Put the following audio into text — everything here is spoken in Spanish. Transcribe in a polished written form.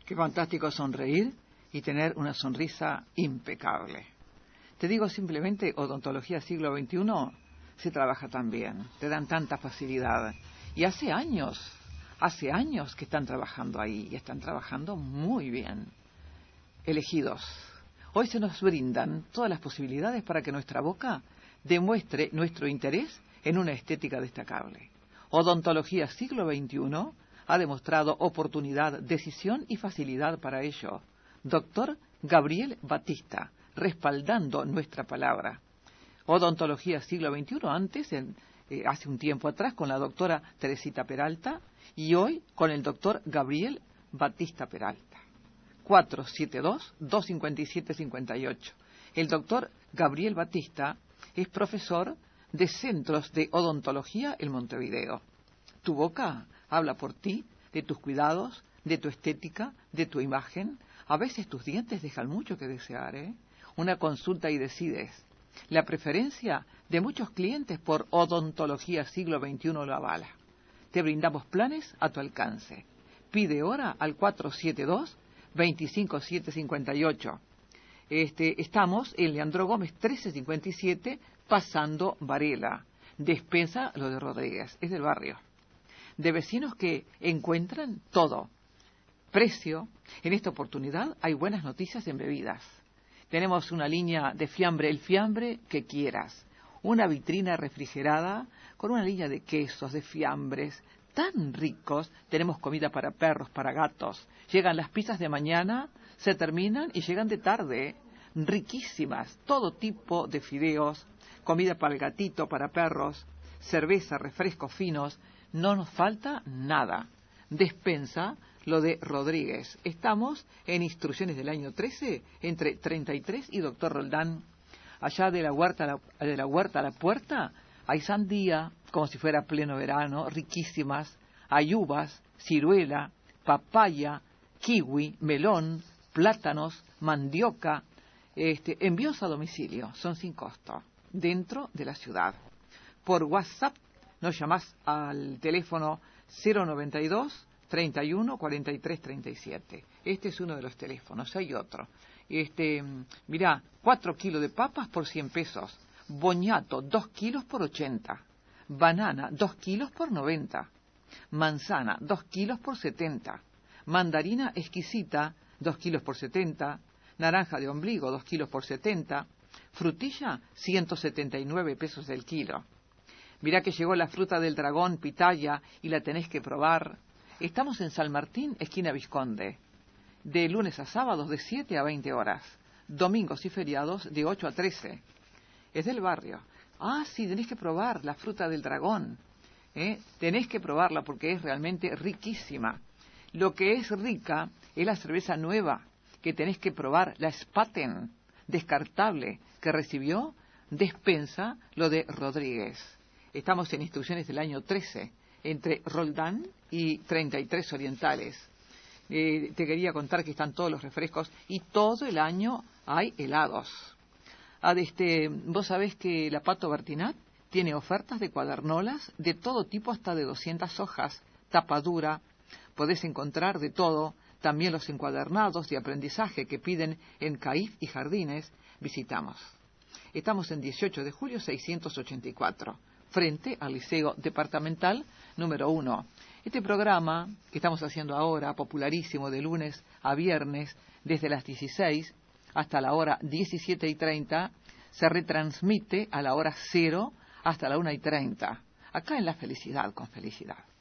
Qué fantástico sonreír y tener una sonrisa impecable. Te digo simplemente, odontología siglo XXI se trabaja tan bien, te dan tanta facilidad. Y hace años que están trabajando ahí y están trabajando muy bien. Elegidos. Hoy se nos brindan todas las posibilidades para que nuestra boca demuestre nuestro interés en una estética destacable. Odontología siglo XXI ha demostrado oportunidad, decisión y facilidad para ello. Doctor Gabriel Batista, respaldando nuestra palabra. Odontología siglo XXI, antes, hace un tiempo atrás, con la doctora Teresita Peralta, y hoy con el doctor Gabriel Batista Peralta. 472-257-58. El doctor Gabriel Batista es profesor de Centros de Odontología en Montevideo. Tu boca habla por ti, de tus cuidados, de tu estética, de tu imagen. A veces tus dientes dejan mucho que desear, ¿eh? Una consulta y decides. La preferencia de muchos clientes por odontología siglo XXI lo avala. Te brindamos planes a tu alcance. Pide hora al 472-25758. Estamos en Leandro Gómez 1357, pasando Varela. Despensa lo de Rodríguez, es del barrio. De vecinos que encuentran todo. Precio. En esta oportunidad hay buenas noticias en bebidas. Tenemos una línea de fiambre, el fiambre que quieras. Una vitrina refrigerada con una línea de quesos, de fiambres tan ricos. Tenemos comida para perros, para gatos. Llegan las pizzas de mañana, se terminan y llegan de tarde. Riquísimas. Todo tipo de fideos, comida para el gatito, para perros, cerveza, refrescos finos. No nos falta nada. Despensa lo de Rodríguez. Estamos en Instrucciones del año 13, entre 33 y Doctor Roldán. Allá de la huerta a la puerta hay sandía, como si fuera pleno verano, riquísimas. Hay uvas, ciruela, papaya, kiwi, melón, plátanos, mandioca. Envíos a domicilio, son sin costo, dentro de la ciudad. Por WhatsApp nos llamás al teléfono 092 31 43 37. Este es uno de los teléfonos. Hay otro. Mirá, 4 kilos de papas por 100 pesos. Boñato, 2 kilos por 80. Banana, 2 kilos por 90. Manzana, 2 kilos por 70. Mandarina exquisita, 2 kilos por 70. Naranja de ombligo, 2 kilos por 70. Frutilla, 179 pesos el kilo. Mirá que llegó la fruta del dragón, pitaya, y la tenés que probar. Estamos en San Martín, esquina Vizconde. De lunes a sábados de 7 a 20 horas. Domingos y feriados de 8 a 13. Es del barrio. Ah, sí, tenés que probar la fruta del dragón. Tenés que probarla porque es realmente riquísima. Lo que es rica es la cerveza nueva que tenés que probar, la Spaten, descartable, que recibió Despensa lo de Rodríguez. Estamos en Instrucciones del año 13, entre Roldán y 33 Orientales. Te quería contar que están todos los refrescos y todo el año hay helados. Vos sabés que la Pato Bertinat tiene ofertas de cuadernolas de todo tipo, hasta de 200 hojas, tapadura. Podés encontrar de todo, también los encuadernados de aprendizaje que piden en CAIF y Jardines. Visitamos. Estamos en 18 de julio 684. Frente al Liceo Departamental número 1. Este programa que estamos haciendo ahora, popularísimo, de lunes a viernes, desde las 16 hasta la hora 17:30, se retransmite a la hora 0 hasta la 1:30, acá en La Felicidad con Felicidad.